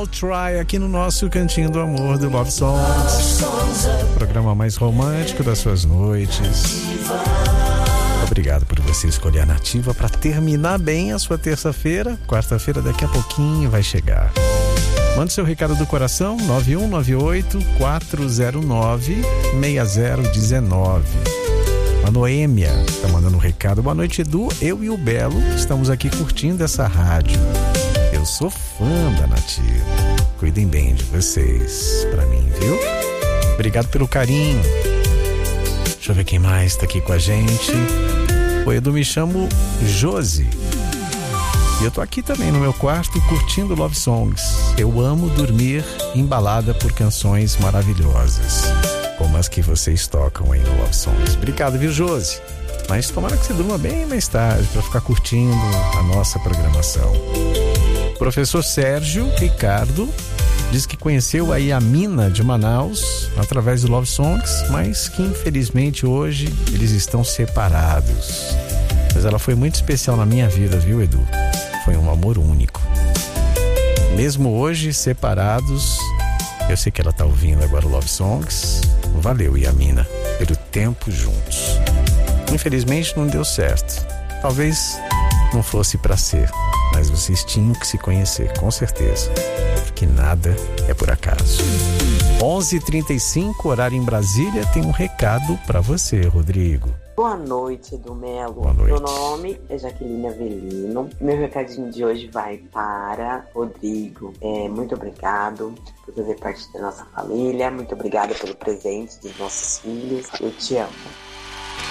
I'll Try aqui no nosso Cantinho do Amor do Love Songs, programa mais romântico das suas noites. Obrigado por você escolher a Nativa para terminar bem a sua terça-feira. Quarta-feira daqui a pouquinho vai chegar. Mande seu recado do coração, 9198-409-6019. A Noêmia tá mandando um recado. Boa noite, Edu. Eu e o Belo estamos aqui curtindo essa rádio. Eu sou fã da Nativa. Cuidem bem de vocês, pra mim, viu? Obrigado pelo carinho. Deixa eu ver quem mais tá aqui com a gente. Oi, Edu, me chamo Josi. E eu tô aqui também no meu quarto curtindo Love Songs. Eu amo dormir embalada por canções maravilhosas, como as que vocês tocam aí no Love Songs. Obrigado, viu, Josi? Mas tomara que você durma bem mais tarde para ficar curtindo a nossa programação. O professor Sérgio Ricardo diz que conheceu aí a Mina de Manaus através do Love Songs, mas que infelizmente hoje eles estão separados. Mas ela foi muito especial na minha vida, viu, Edu? Foi um amor único. Mesmo hoje separados, eu sei que ela tá ouvindo agora o Love Songs. Valeu, Yamina, pelo tempo juntos. Infelizmente não deu certo. Talvez não fosse pra ser, mas vocês tinham que se conhecer, com certeza. Porque nada é por acaso. 11h35, horário em Brasília, tem um recado pra você, Rodrigo. Boa noite, Edu Melo. Boa noite. Meu nome é Jaqueline Avelino. Meu recadinho de hoje vai para Rodrigo. Muito obrigado por fazer parte da nossa família. Muito obrigada pelo presente dos nossos filhos. Eu te amo.